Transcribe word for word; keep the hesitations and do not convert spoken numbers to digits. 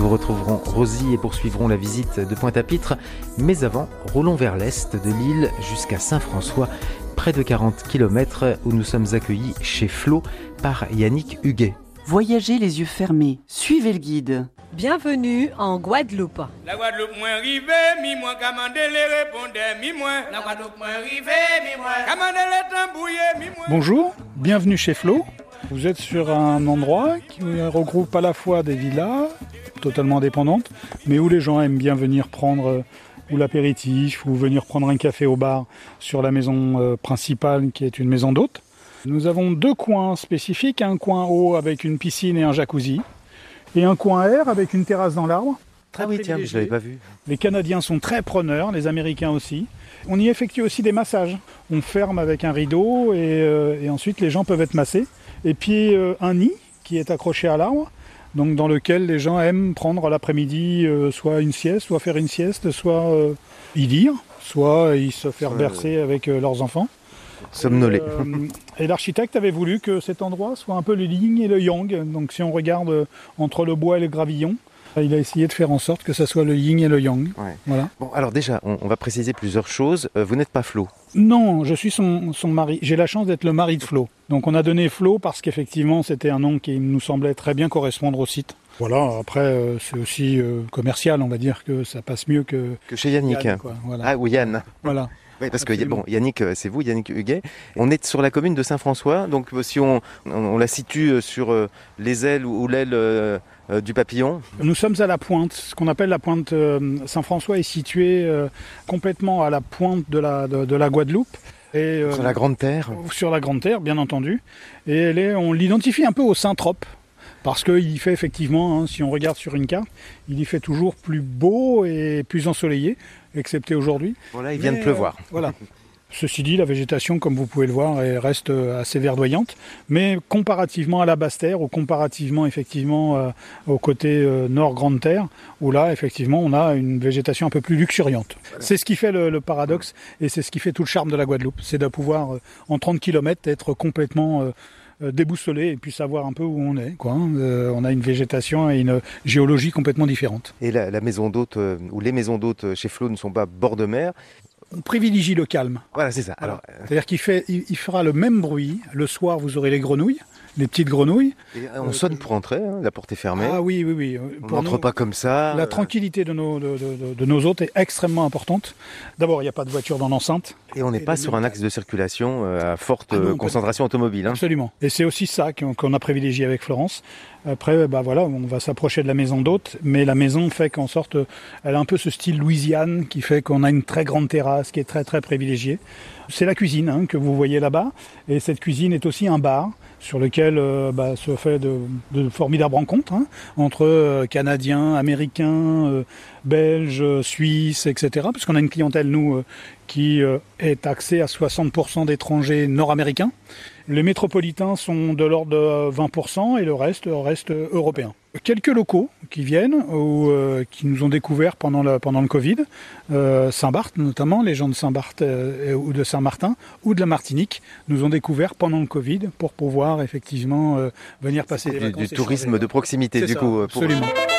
Nous retrouverons Rosie et poursuivrons la visite de Pointe-à-Pitre. Mais avant, roulons vers l'est de l'île jusqu'à Saint-François, près de quarante kilomètres, où nous sommes accueillis chez Flo par Yannick Huguet. Voyagez les yeux fermés, suivez le guide. Bienvenue en Guadeloupe. La Guadeloupe moins rivé, mi moins commandé les répondeurs, mi moins. La Guadeloupe moins rivé, mi moins commandé les tambouillés, mi moins. Bonjour, bienvenue chez Flo. Vous êtes sur un endroit qui regroupe à la fois des villas totalement indépendantes, mais où les gens aiment bien venir prendre ou l'apéritif ou venir prendre un café au bar sur la maison principale qui est une maison d'hôtes. Nous avons deux coins spécifiques, un coin haut avec une piscine et un jacuzzi, et un coin air avec une terrasse dans l'arbre. Ah oui, tiens, je ne l'avais pas vu. Les Canadiens sont très preneurs, les Américains aussi. On y effectue aussi des massages. On ferme avec un rideau et, euh, et ensuite les gens peuvent être massés. Et puis euh, un nid qui est accroché à l'arbre, donc dans lequel les gens aiment prendre l'après-midi euh, soit une sieste, soit faire une sieste, soit euh, y lire, soit y se faire bercer avec euh, leurs enfants. Somnoler. Euh, et l'architecte avait voulu que cet endroit soit un peu le yin et le yang. Donc si on regarde euh, entre le bois et le gravillon, il a essayé de faire en sorte que ça soit le yin et le yang. Ouais. Voilà. Bon, alors déjà, on, on va préciser plusieurs choses. Euh, vous n'êtes pas Flo. Non, je suis son, son mari. J'ai la chance d'être le mari de Flo. Donc on a donné Flo parce qu'effectivement c'était un nom qui nous semblait très bien correspondre au site. Voilà, après euh, c'est aussi euh, commercial, on va dire que ça passe mieux que... Que chez Yannick. Yann, quoi. Voilà. Ah, ou Yann. Voilà. Oui, parce Absolument. que bon, Yannick, c'est vous, Yannick Huguet. On est sur la commune de Saint-François, donc si on, on, on la situe sur euh, les ailes ou, ou l'aile euh, euh, du papillon. Nous sommes à la pointe, ce qu'on appelle la pointe euh, Saint-François est situé euh, complètement à la pointe de la, de, de la Guadeloupe. Et, euh, Sur la Grande Terre. Sur la Grande Terre, bien entendu. Et elle est, on l'identifie un peu au Saint-Trope. Parce qu'il y fait effectivement, hein, si on regarde sur une carte, il y fait toujours plus beau et plus ensoleillé, excepté aujourd'hui. Voilà, il Mais, vient de pleuvoir. Euh, voilà. Ceci dit, la végétation, comme vous pouvez le voir, elle reste assez verdoyante. Mais comparativement à la Basse-Terre, ou comparativement effectivement euh, au côté euh, nord Grande Terre, où là, effectivement, on a une végétation un peu plus luxuriante. Voilà. C'est ce qui fait le, le paradoxe, et c'est ce qui fait tout le charme de la Guadeloupe. C'est de pouvoir, euh, en trente kilomètres, être complètement... Euh, déboussolé et puis savoir un peu où on est, quoi. Euh, on a une végétation et une géologie complètement différente. Et la, la maison d'hôte, euh, ou les maisons d'hôtes chez Flo ne sont pas bord de mer. On privilégie le calme. Voilà, c'est ça. Voilà. Alors, euh... C'est-à-dire qu'il fait, il, il fera le même bruit. Le soir, vous aurez les grenouilles, les petites grenouilles. Et on sonne pour entrer, hein, la porte est fermée. Ah oui, oui, oui. On pour n'entre nous, pas comme ça. La tranquillité de nos, de, de, de nos hôtes est extrêmement importante. D'abord, il n'y a pas de voiture dans l'enceinte. Et on n'est pas sur un axe de circulation euh, à forte ah non, concentration automobile. Hein. Absolument. Et c'est aussi ça qu'on, qu'on a privilégié avec Florence. Après, bah voilà, on va s'approcher de la maison d'hôte, mais la maison fait qu'en sorte, elle a un peu ce style Louisiane qui fait qu'on a une très grande terrasse qui est très très privilégiée. C'est la cuisine hein, que vous voyez là-bas, et cette cuisine est aussi un bar sur lequel euh, bah, se fait de, de formidables rencontres hein, entre euh, Canadiens, Américains, euh, Belges, euh, Suisses, et cetera. Parce qu'on a une clientèle, nous, euh, qui euh, est axée à soixante pour cent d'étrangers nord-américains. Les métropolitains sont de l'ordre de vingt pour cent et le reste reste européen. Quelques locaux qui viennent ou euh, qui nous ont découvert pendant le, pendant le Covid, euh, Saint-Barth notamment, les gens de Saint-Barth euh, ou de Saint-Martin ou de la Martinique nous ont découvert pendant le Covid pour pouvoir effectivement euh, venir passer du, des vacances. Du tourisme de proximité C'est du ça, coup. Absolument. Pour...